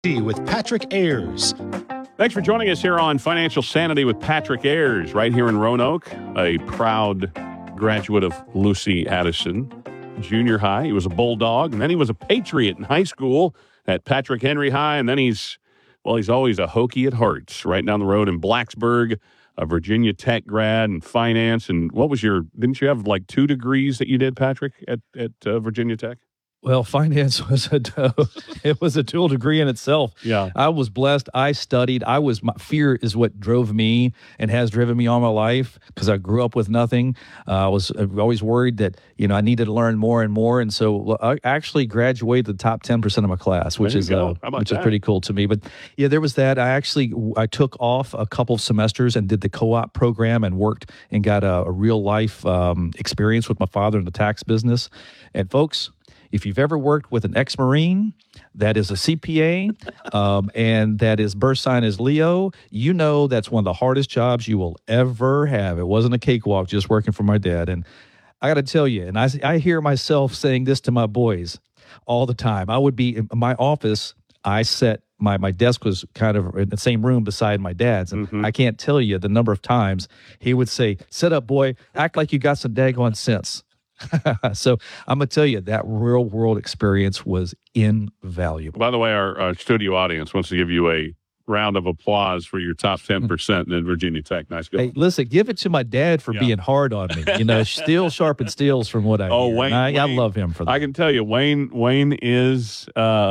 With Patrick Ayers. Thanks for joining us here on Financial Sanity with Patrick Ayers, right here in Roanoke, a proud graduate of Lucy Addison Junior High. He was a Bulldog, and then he was a Patriot in high school at Patrick Henry High, and then he's always a Hokie at heart, right down the road in Blacksburg, a Virginia Tech grad in finance. And didn't you have like 2 degrees that you did, Patrick, at Virginia Tech? Well, finance was it was a dual degree in itself. Yeah. I was blessed. I studied. My fear is what drove me and has driven me all my life because I grew up with nothing. I was always worried that, I needed to learn more and more. And so I actually graduated the top 10% of my class, which is pretty cool to me. But yeah, there was that. I took off a couple of semesters and did the co-op program and worked and got a real life experience with my father in the tax business. And folks, if you've ever worked with an ex-Marine that is a CPA and that his birth sign is Leo, you know that's one of the hardest jobs you will ever have. It wasn't a cakewalk just working for my dad. And I got to tell you, and I hear myself saying this to my boys all the time. I would be in my office. I set my desk was kind of in the same room beside my dad's. And I can't tell you the number of times he would say, "Sit up, boy. Act like you got some daggone sense." So I'm going to tell you that real world experience was invaluable. By the way, our studio audience wants to give you a round of applause for your top 10% in Virginia Tech. Nice going. Hey, listen, give it to my dad for being hard on me. Steel sharpens steels from what I hear. Wayne, I love him for that. I can tell you, Wayne is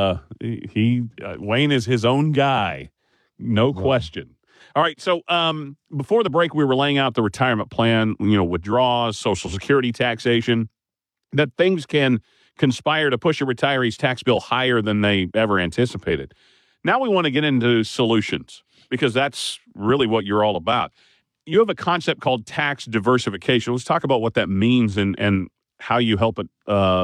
Wayne is his own guy, no question. All right, so before the break, we were laying out the retirement plan, withdrawals, Social Security taxation, that things can conspire to push a retiree's tax bill higher than they ever anticipated. Now we want to get into solutions because that's really what you're all about. You have a concept called tax diversification. Let's talk about what that means and how you help it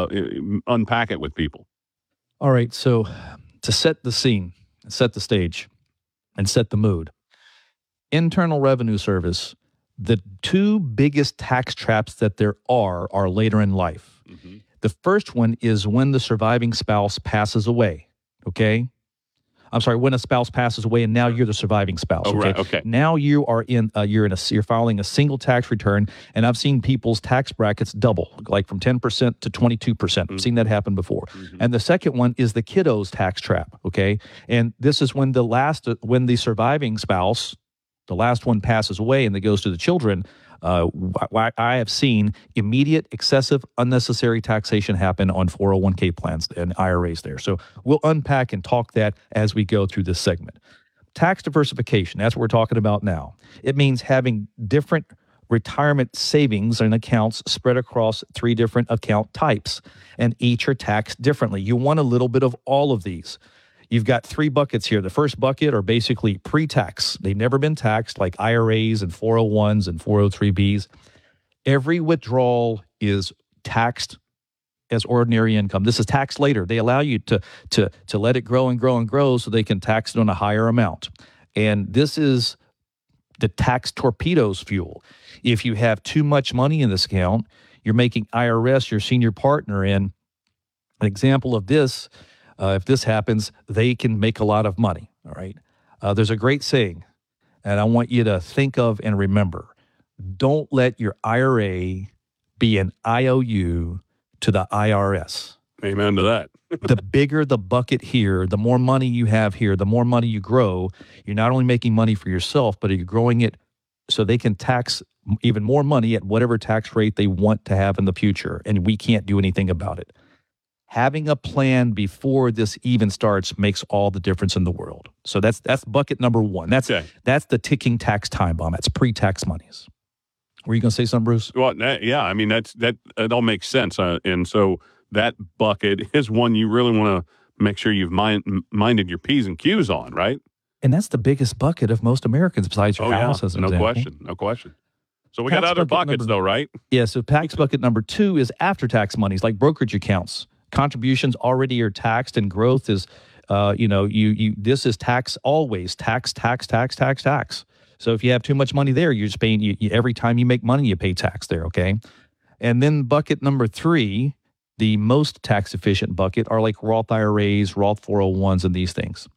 unpack it with people. All right, so to set the scene, set the stage, and set the mood, Internal Revenue Service, the 2 biggest tax traps that there are later in life. Mm-hmm. The first one is when the surviving spouse passes away, okay? I'm sorry, when a spouse passes away and now you're the surviving spouse, okay? Right, okay. Now you are you're filing a single tax return, and I've seen people's tax brackets double, like from 10% to 22%. I've seen that happen before. Mm-hmm. And the second one is the kiddos tax trap, okay? And this is when the surviving spouse, the last one, passes away and it goes to the children. I have seen immediate, excessive, unnecessary taxation happen on 401k plans and IRAs there. So we'll unpack and talk that as we go through this segment. Tax diversification, that's what we're talking about now. It means having different retirement savings and accounts spread across 3 different account types, and each are taxed differently. You want a little bit of all of these. You've got 3 buckets here. The first bucket are basically pre-tax. They've never been taxed, like IRAs and 401s and 403bs. Every withdrawal is taxed as ordinary income. This is taxed later. They allow you to let it grow and grow and grow so they can tax it on a higher amount. And this is the tax torpedoes fuel. If you have too much money in this account, you're making IRS your senior partner in. An example of this, if this happens, they can make a lot of money, all right? There's a great saying, and I want you to think of and remember. Don't let your IRA be an IOU to the IRS. Amen to that. The bigger the bucket here, the more money you have here, the more money you grow. You're not only making money for yourself, but you're growing it so they can tax even more money at whatever tax rate they want to have in the future, and we can't do anything about it. Having a plan before this even starts makes all the difference in the world. So that's bucket number 1. That's the ticking tax time bomb. That's pre-tax monies. Were you going to say something, Bruce? Well, yeah. I mean, that all makes sense. And so that bucket is one you really want to make sure you've minded your P's and Q's on, right? And that's the biggest bucket of most Americans besides your house, as an example. No question. So we got other buckets, though, right? Yeah, so tax bucket number 2 is after-tax monies, like brokerage accounts. Contributions already are taxed, and growth is, this is tax always, tax. So if you have too much money there, you're just paying, every time you make money, you pay tax there, okay? And then bucket number 3, the most tax-efficient bucket, are like Roth IRAs, Roth 401s, and these things.